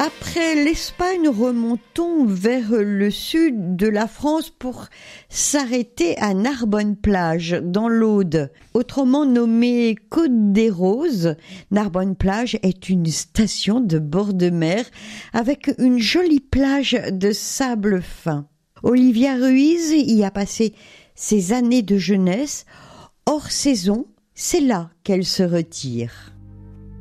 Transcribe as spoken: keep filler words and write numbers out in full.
Après l'Espagne, remontons vers le sud de la France pour s'arrêter à Narbonne-Plage, dans l'Aude. Autrement nommée Côte des Roses, Narbonne-Plage est une station de bord de mer avec une jolie plage de sable fin. Olivia Ruiz y a passé ses années de jeunesse. Hors saison, c'est là qu'elle se retire.